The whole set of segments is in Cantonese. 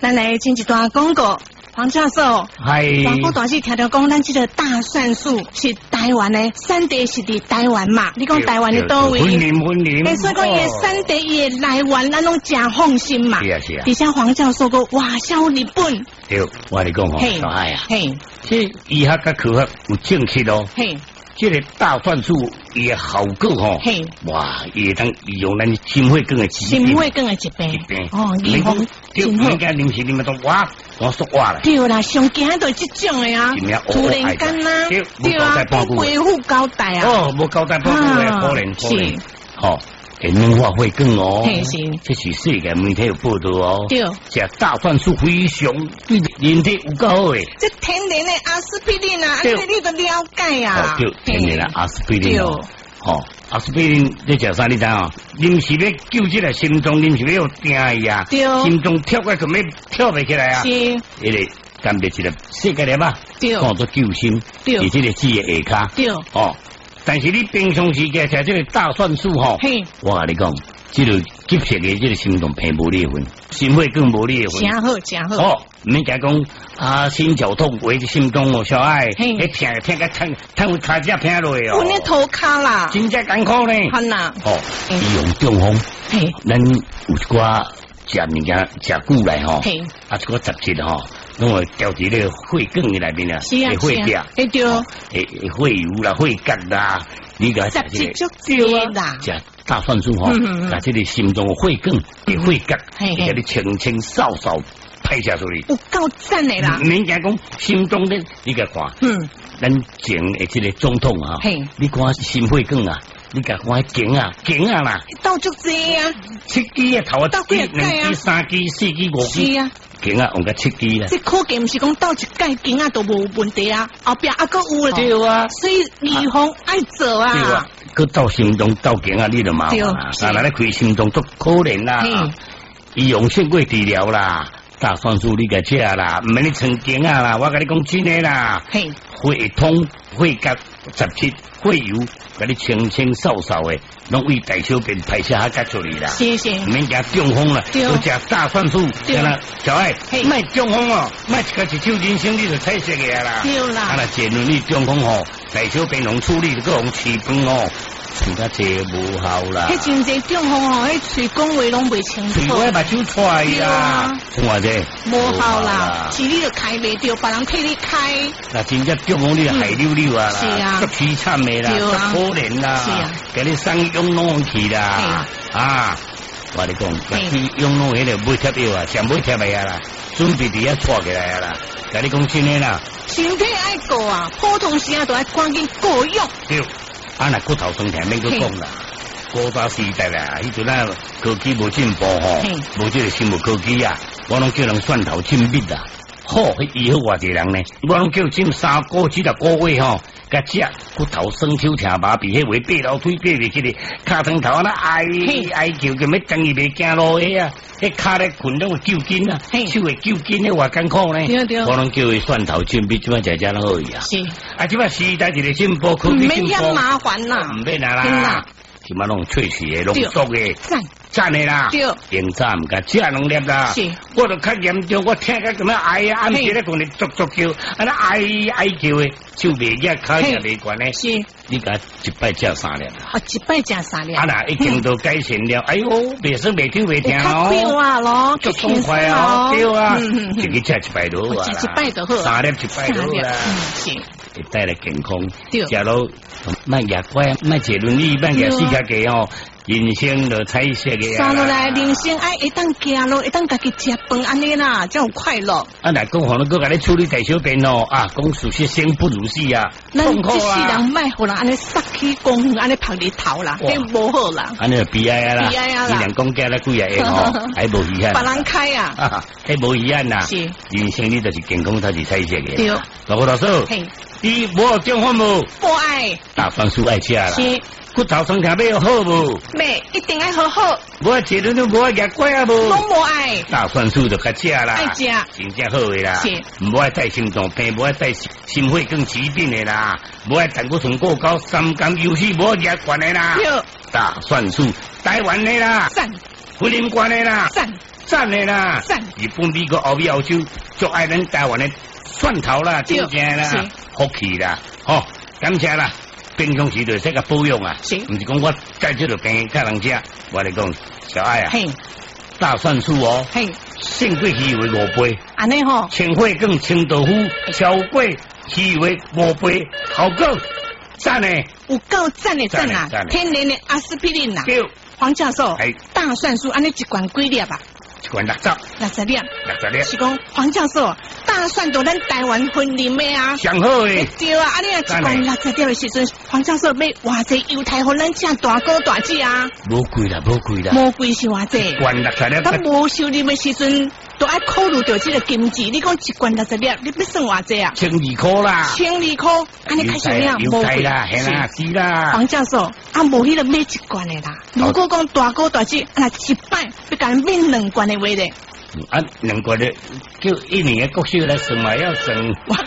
咱来进一段广告。黄教授， 嗨， 大哥大是听到讲，咱这个大蒜素是台湾的产地，是伫台湾嘛？你讲台湾的倒位？ 婚礼。 所以讲伊的产地，伊的来源，咱拢真放心嘛。 是啊是啊。 而且黄教授个外销日本。 对，我你讲吼，小爱啊， 嘿， 这医学甲科学有证实哦。 嘿。 这个大蒜素伊的效果吼， 嘿， 哇，伊当利用咱心血管的疾病， 心血管的疾病，哦，预防真好。你讲临时你们都哇，我说哇了。 对啦，上惊都这种的啊，突然间呐，对啊，不恢复交代啊， 哦，无交代保护的，可怜，好。会硬化会更哦，这是世界媒体有报道哦。对，这大蒜素非常对人体有够好诶。这天然的阿司匹林啊，这你都了解啊。 对，天然的阿司匹林哦。哦，阿司匹林你食啥？你知啊？临时要救这个心脏，临时要定伊啊。对，心脏跳过去要跳不起来啊。是，迄个干别一个世界的吧？对，讲做救心。对，而且个字的下骹。对，哦。但是你平常时间食这个大蒜素吼，我跟你讲，这个急性的这个心脏病无裂痕，心血更无裂痕， 真好真好。 哦，免讲啊，心绞痛为心中哦，小爱，迄听个疼卡只偏落哦， 我那头卡啦， 真正艰苦呢。 好呐， 哦，伊用中风，咱有一寡食物件食久来吼，啊，一个杂质吼。拢会调伫咧血管嘅内面啊，会血掉，会血油啦、血钙啦，你个食这个对啦，食大蒜素吼，把这个心脏血管嘅血钙，给你清清扫扫排下出去， 有够赞的啦！ 免讲心脏咧，你个看，咱前的这个总统啊，你看心血管啊。你甲我劲啊啦， 到足济啊 ，7支啊，头啊1支、2支、3支、4支、5支，是啊，劲啊用个7支啊。 这可见唔是讲到一届劲啊都无问题啊，后边还佫有对啊， 所以预防爱做啊。 对啊，佮到心脏到劲啊，你就麻烦啦。啊，来开心脏足可怜啦，伊用血管治疗啦。大蒜素你个食啦，唔免你穿劲啊啦，我甲你讲真诶啦，血通、血钙、杂质、血油，甲你清清扫扫诶，拢为大小便排泄下甲出嚟啦。 谢谢。 唔免惊中风啦，要食大蒜素，对啦，小爱，卖中风哦，卖一个一手人生你就彩色嘅啦。对啦。啊，那假如你中风吼，大小便拢处理，佮用饲饭哦。喙甲济无效啦， 迄真济中风吼，迄喙讲话拢袂清楚， 喙我目睭出来啦，看下这无效啦，是你就开袂着，别人替你开。 那真正中风你就害溜溜啊啦，是啊，足凄惨的啦，足可怜啦，是啊，给你送养老去啦，啊，我你讲，去养老迄个买贴药啊，上买贴来啊啦，准备伫遐带起来啊啦，甲你讲真的啦， 身体爱顾啊，普通时啊都爱赶紧顾用。对。 啊，那骨头酸痛免去讲啦，古早时代啦，迄阵啊科技无进步吼，无这个生物科技啊，我拢叫人蒜头浸蜜啦，好，迄医好偌济人呢，我拢叫浸3个4个月吼，甲食骨头酸手疼麻痹，迄位爬楼梯爬袂起嚟，骹床头啊那哀叫，叫要等伊袂行路个啊，迄骹咧困拢会揪筋啊，手会揪筋，迄偌艰苦呢，我拢叫伊蒜头浸蜜，即摆食拢好伊啊。是，啊，即摆时代一个进步，科技进步， 唔免麻烦啦， 唔免啦。即马拢萃取的、浓缩的、赞的啦，用早唔甲食拢粒啦。我都较严重，我听个咁样哀啊，暗时咧讲你足叫，啊那哀叫的，手袂热，脚也袂悬咧。是，你甲一摆食3粒。 啊，一摆食3粒。 啊那已经都改善了，哎呦，袂酸袂痛袂疼哦。 较快咯， 足爽快哦，对啊，一个食1摆就好啊啦。1摆就好 ，3粒1摆就好啦。是，会带来健康。食咯，卖牙乖，卖坐轮椅，卖牙四脚架哦。人生就彩色嘅啊！落来人生爱会当行路，会当家己食饭安尼啦，才有快乐。 啊，来讲可能佮你处理大小便哦，啊，讲事实生不如死啊， 痛苦啊！这世人卖互人安尼杀起功夫，安尼拍日头啦，迄无好啦。 安尼就悲哀啦，悲哀啊啦！人讲价咧几啊个吼，还无遗憾。 别人开啊， 迄无遗憾啦。是，人生你就是健康才是彩色嘅。对，老师，你无中风无？ 不爱。 大蒜素爱吃啦。 是。 骨头酸痛要好无？ 未，一定爱好好。 无爱坐轮椅，无爱夹拐啊无？ 拢无爱。 大蒜素就较食啦， 爱食， 真正好诶啦。是，无爱带心脏病，无爱带心血管疾病诶啦，无爱胆固醇过高、三甘油脂无爱管诶啦。大蒜素，台湾诶啦。赞。福林关诶啦。赞。 赞的啦！ 赞！ 日本、美国、欧美、欧洲，就爱咱台湾的蒜头啦、真正啦、福气啦，吼，感谢啦。平常时就这个保养啊，唔是讲我在这个病叫人家，我来讲小爱啊，大蒜素哦，胜过鱼为5倍， 安尼吼， 清血更清豆腐，超过鱼为5倍，好够赞呢， 有够赞的赞啊！天然的阿司匹林呐，黄教授，大蒜素安尼一罐几粒啊？ 一罐60粒， 是讲黄教授，大蒜都咱台湾分啉的啊， 上好诶， 对啊，安尼啊一罐60粒的时阵，黄教授要偌济油菜互咱吃大哥大姐啊？ 无贵啦，无贵啦， 无贵是偌济， 罐60粒， 咱无收入的时阵，都爱考虑到这个经济。你讲一罐60粒，你要算偌济啊 ？12块啦 ，12块，安尼开销量无贵啦，是啦。 黄教授啊，无迄个买一罐的啦。如果讲大哥大姐啊一摆要甲买2罐的话咧。 啊，2罐的叫一年的国税来算嘛，要算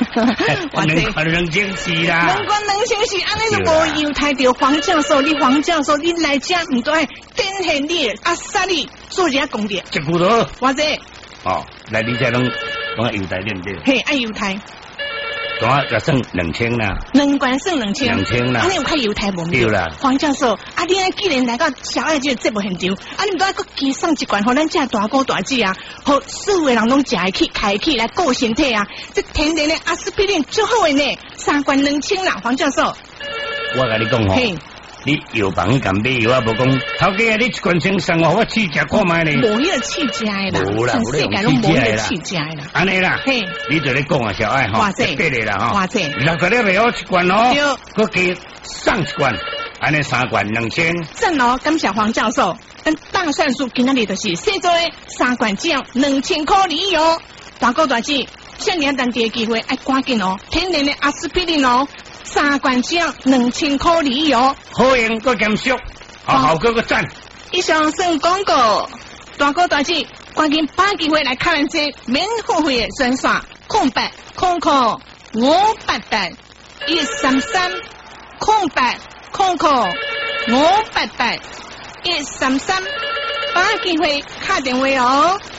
2罐2004啦 ，2罐2004，安尼就无油太掉。黄教授，你来吃，唔都爱展现你阿萨你做人功德。 一句多， 偌济？ 哦，来你这拢油太对不对？ 嘿，爱油太。 总要算2000啦 ，2罐算2000 啦， 安尼有较油太无？ 对啦， 黄教授，啊，你既然来到小爱这个节目现场，啊，你们都爱搁加送一罐，互咱这大哥大姐啊，互所有人拢食会起、开起来顾身体啊，这天然的阿司匹林最好的呢，3罐2000啦，黄教授。 我甲你讲吼。你药房去干买药啊？无讲头家啊！你一罐钱送我试食看卖咧。 无迄个试食的啦， 无啦， 世界拢无迄个试食的啦。 安尼啦，嘿，你就咧讲啊，小爱吼，对的啦吼，60粒袂好一罐哦，佮加送一罐，安尼3罐2000。 赞哦，感谢黄教授。咱大蒜素今仔日就是写做的3罐只要2000块而已哦。大哥大姐，像你等第机会爱赶紧哦，天然的阿司匹林哦。3罐只要2000块而已哦， 好用个减少，好个赞。 以上算广告，大哥大姐，赶紧把机会来看咱这免付费的专线，0800 588 133 0800 588 133，把机会打电话哦。